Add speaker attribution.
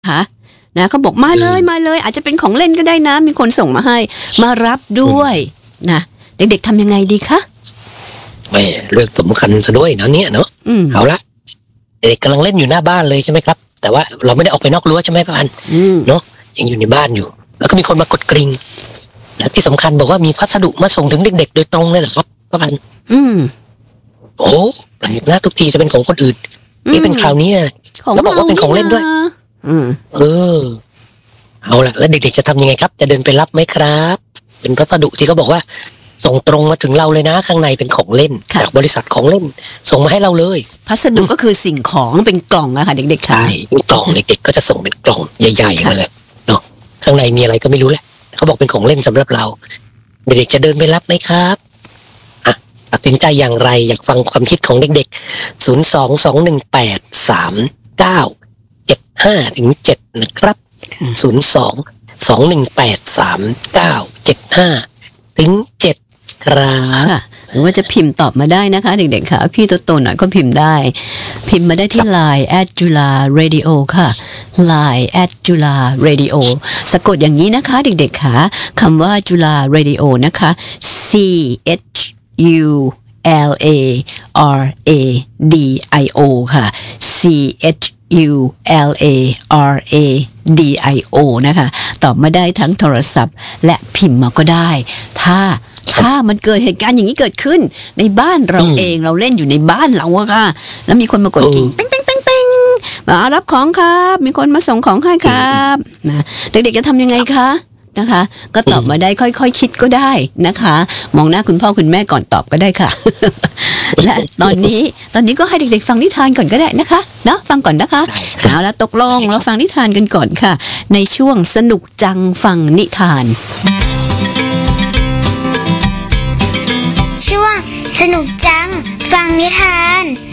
Speaker 1: คะนะเขาบอกมาเลยอาจจะเป็นของเล่นก็ได้นะมีคนส่งมาให้มารับด้วยนะเด็กๆทำยังไงดีคะ
Speaker 2: ไม่เรื่องสำคัญซะด้วยนะเนี่ยเนาะเอาละเด็กกำลังเล่นอยู่หน้าบ้านเลยใช่ไหมครับแต่ว่าเราไม่ได้ออกไปนอกรั้วใช่ไหมป้าพันเนาะยังอยู่ในบ้านอยู่แล้วก็มีคนมากดกริ่งและที่สำคัญบอกว่ามีพัสดุมาส่งถึงเด็กๆโดยตรงเลยเหรอครับป้าพันโอ้แปลกนะทุกทีจะเป็นของคนอื่นนี่เป็นคราวนี้แล้วบอกว่าเป็นของเล่นด้วยเอาละแล้วเด็กๆจะทำยังไงครับจะเดินไปรับไหมครับเป็นพัสดุที่เขาบอกว่าส่งตรงมาถึงเราเลยนะข้างในเป็นของเล่นจากบริษัทของเล่นส่งมาให้เราเลย
Speaker 1: พัสดุก็คือสิ่งของเป็นกล่องอะค่ะเด็กๆค่ะ
Speaker 2: ใช่เป็นกล่องเด็กๆก็จะส่งเป็นกล่องใหญ่ๆมาเลยเนาะข้างในมีอะไรก็ไม่รู้แหละเขาบอกเป็นของเล่นสำหรับเราเด็กๆจะเดินไปรับไหมครับตัดสินใจอย่างไรอยากฟังความคิดของเด็กๆ022183975-7นะครับ022183975-7ครับ
Speaker 1: หรือว่าจะพิมพ์ตอบมาได้นะคะเด็กๆค่ะพี่โตๆหน่อยก็พิมพ์ได้พิมพ์มาได้ที่ Line @jularadio ค่ะ Line @jularadio สะกดอย่างนี้นะคะเด็กๆค่ะคำว่า Jula Radio นะคะ CHULARADIO ค่ะ CHULARADIO นะคะตอบมาได้ทั้งโทรศัพท์และพิมพ์มาก็ได้ถ้ามันเกิดเหตุการณ์อย่างนี้เกิดขึ้นในบ้านเราเองเราเล่นอยู่ในบ้านเราอะค่ะแล้วมีคนมากดกิ่งปิ๊งมารับของครับมีคนมาส่งของให้ครับนะเด็กๆจะทำยังไงคะนะคะก็ตอบมาได้ค่อยๆคิดก็ได้นะคะมองหน้าคุณพ่อคุณแม่ก่อนตอบก็ได้ค่ะ และตอนนี้ก็ให้เด็กๆฟังนิทานก่อนก็ได้นะคะเนาะฟังก่อนนะคะเอาละตกลงเราฟังนิทานกันก่อนค่ะในช่วงสนุกจังฟังนิทาน
Speaker 3: ช่วงสนุกจังฟังนิทาน